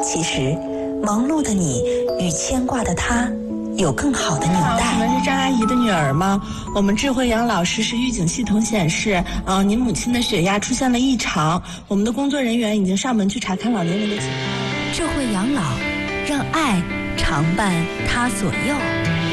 其实，忙碌的你与牵挂的他有更好的纽带。 请问是张阿姨的女儿吗？我们智慧养老实时预警系统显示，您母亲的血压出现了异常，我们的工作人员已经上门去查看老年人的情况。 智慧养老，让爱常伴他左右。